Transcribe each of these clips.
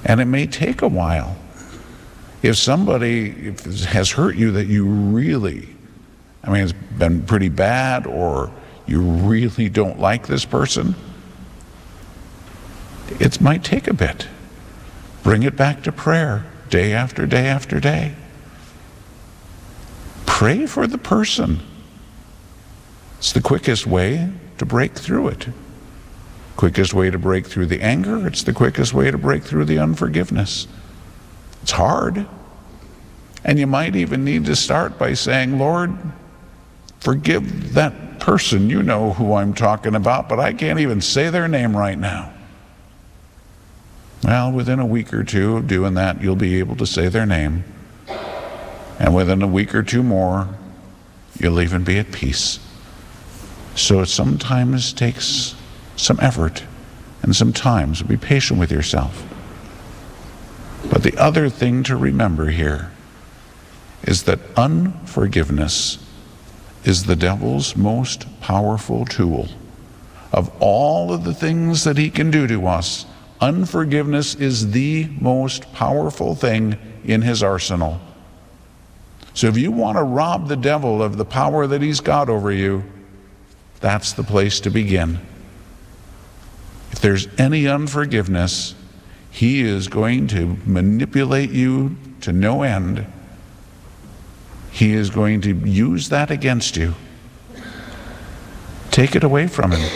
And it may take a while. If somebody has hurt you that you really, it's been pretty bad, or you really don't like this person, it might take a bit. Bring it back to prayer day after day after day. Pray for the person. It's the quickest way to break through it. Quickest way to break through the anger. It's the quickest way to break through the unforgiveness. It's hard. And you might even need to start by saying, Lord, forgive that person. You know who I'm talking about, but I can't even say their name right now. Well, within a week or two of doing that, you'll be able to say their name. And within a week or two more, you'll even be at peace. So it sometimes takes some effort and some time, so be patient with yourself. But the other thing to remember here is that unforgiveness is the devil's most powerful tool. Of all of the things that he can do to us, unforgiveness is the most powerful thing in his arsenal. So if you want to rob the devil of the power that he's got over you, that's the place to begin. If there's any unforgiveness, he is going to manipulate you to no end. He is going to use that against you. Take it away from him.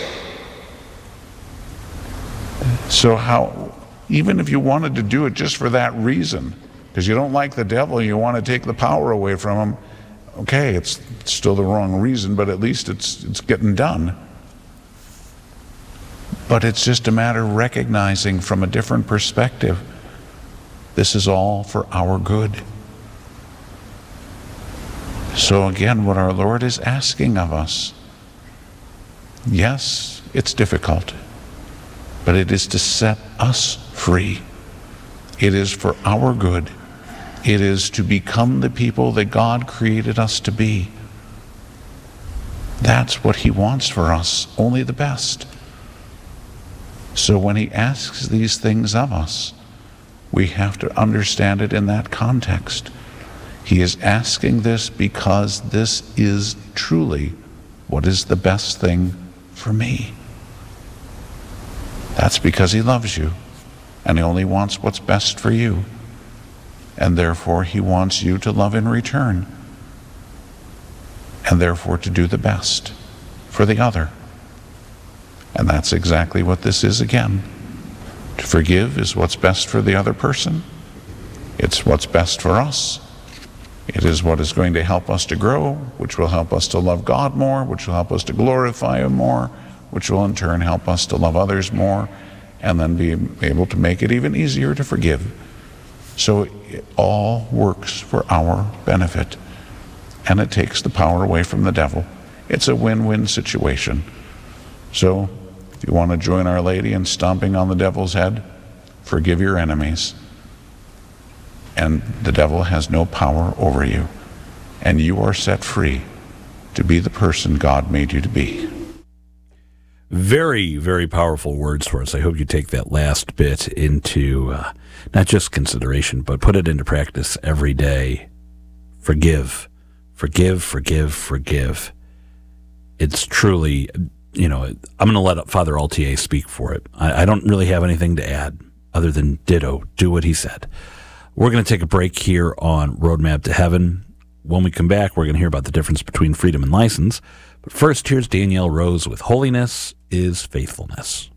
So even if you wanted to do it just for that reason, because you don't like the devil, you want to take the power away from him, okay, it's still the wrong reason, but at least it's getting done. But it's just a matter of recognizing from a different perspective, this is all for our good. So again, what our Lord is asking of us, yes, it's difficult, but it is to set us free. It is for our good. It is to become the people that God created us to be. That's what he wants for us, only the best. So when he asks these things of us, we have to understand it in that context. He is asking this because this is truly what is the best thing for me. That's because he loves you, and he only wants what's best for you. And therefore he wants you to love in return, and therefore to do the best for the other. And that's exactly what this is again. To forgive is what's best for the other person. It's what's best for us. It is what is going to help us to grow, which will help us to love God more, which will help us to glorify him more, which will in turn help us to love others more, and then be able to make it even easier to forgive. So it all works for our benefit, and it takes the power away from the devil. It's a win-win situation. So if you want to join Our Lady in stomping on the devil's head, forgive your enemies, and the devil has no power over you, and you are set free to be the person God made you to be. Very, very powerful words for us. I hope you take that last bit into not just consideration, but put it into practice every day. Forgive, forgive, forgive, forgive. It's truly, I'm going to let Father Altier speak for it. I don't really have anything to add other than ditto. Do what he said. We're going to take a break here on Roadmap to Heaven. When we come back, we're going to hear about the difference between freedom and license. But first, here's Danielle Rose with Holiness is Faithfulness.